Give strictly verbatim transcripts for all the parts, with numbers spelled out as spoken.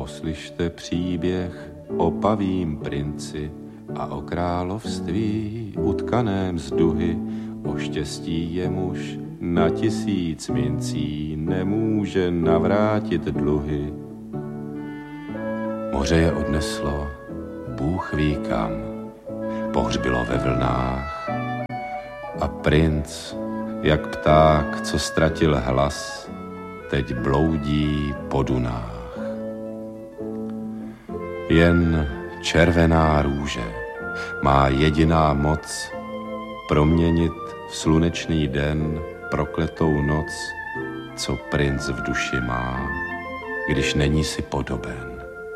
poslyšte příběh o pavím princi a o království utkaném z duhy, o štěstí jemuž na tisíc mincí nemůže navrátit dluhy. Moře je odneslo, Bůh ví kam, pohřbilo ve vlnách a princ, jak pták, co ztratil hlas, teď bloudí po dunách. Jen červená růže má jediná moc proměnit v slunečný den prokletou noc, co princ v duši má, když není si podoben.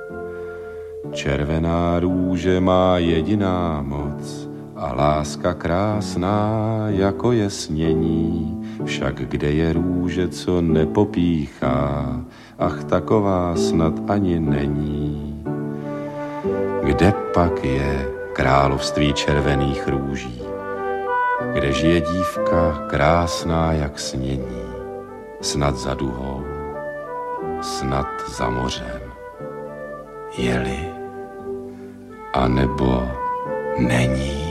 Červená růže má jediná moc a láska krásná jako je snění, však kde je růže, co nepopíchá, ach taková snad ani není. Kde pak je království červených růží, kde žije dívka krásná jak snění, snad za duhou, snad za mořem. Je-li, anebo není.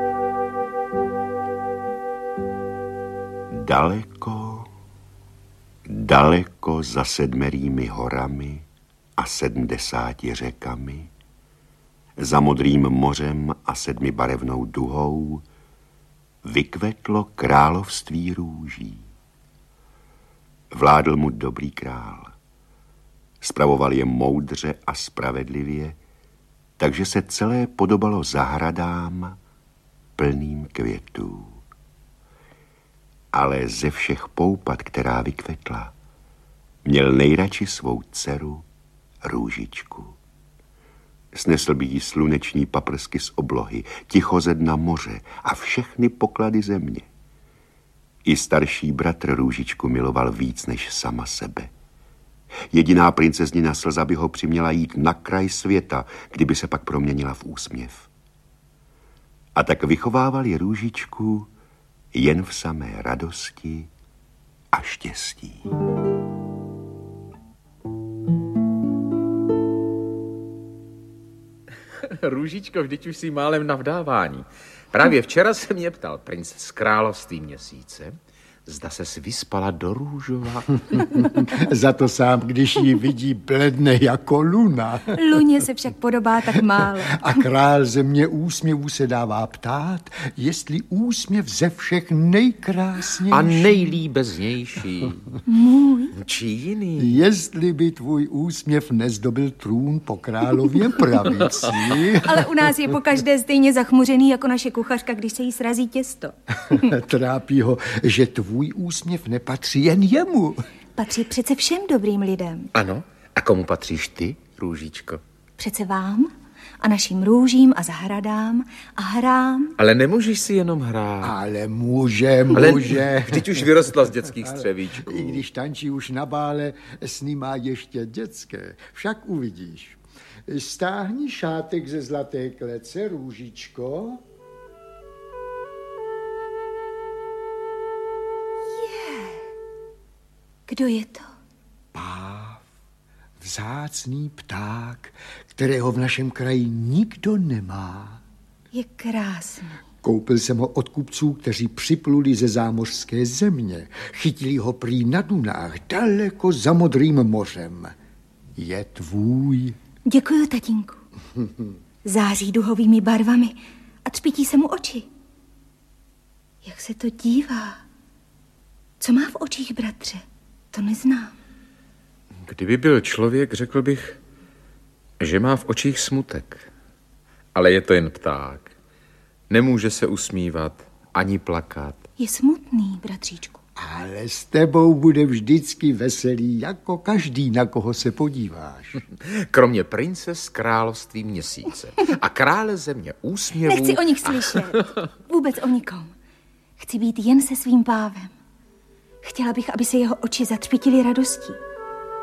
Daleko, daleko za sedmerými horami a sedmdesáti řekami, za modrým mořem a sedmibarevnou duhou vykvetlo království růží. Vládl mu dobrý král. Spravoval je moudře a spravedlivě, takže se celé podobalo zahradám plným květů. Ale ze všech poupat, která vykvetla, měl nejradši svou dceru Růžičku. Snesl by jí sluneční paprsky z oblohy, ticho ze dna moře a všechny poklady země. I starší bratr Růžičku miloval víc než sama sebe. Jediná princeznina slza by ho přiměla jít na kraj světa, kdyby se pak proměnila v úsměv. A tak vychovával je Růžičku jen v samé radosti a štěstí. Růžičko, vždyť už si málem na vdávání. Právě včera se mě ptal princ z království měsíce, zda ses vyspala do růžova. Za to sám, když ji vidí, bledne jako luna. Luně se však podobá tak málo. A král země úsměvů se dává ptát, jestli úsměv ze všech nejkrásnější. A nejlíbeznější. Můj. Či jiný. Jestli by tvůj úsměv nezdobil trůn po králově pravici. Ale u nás je pokaždé stejně zachmuřený jako naše kuchařka, když se jí srazí těsto. Trápí ho, že tvůj úsměv nepatří jen jemu. Patří přece všem dobrým lidem. Ano, a komu patříš ty, Růžičko? Přece vám a našim růžím a zahradám a hrám. Ale nemůžeš si jenom hrát. Ale může, může. Ale vždyť už vyrostla z dětských střevíčků. I když tančí už na bále, sny má ještě dětské. Však uvidíš. Stáhni šátek ze zlaté klece, Růžičko. Kdo je to? Páv, vzácný pták, kterého v našem kraji nikdo nemá. Je krásný. Koupil jsem ho od kupců, kteří připluli ze zámořské země. Chytili ho prý na dunách, daleko za modrým mořem. Je tvůj. Děkuju, tatínku. Září duhovými barvami a třpití se mu oči. Jak se to dívá? Co má v očích, bratře? To neznám. Kdyby byl člověk, řekl bych, že má v očích smutek. Ale je to jen pták. Nemůže se usmívat ani plakat. Je smutný, bratříčku. Ale s tebou bude vždycky veselý, jako každý, na koho se podíváš. Kromě prince z království měsíce a krále země úsměvů. Nechci o nich slyšet. Vůbec o nikom. Chci být jen se svým pávem. Chtěla bych, aby se jeho oči zatřpitily radostí.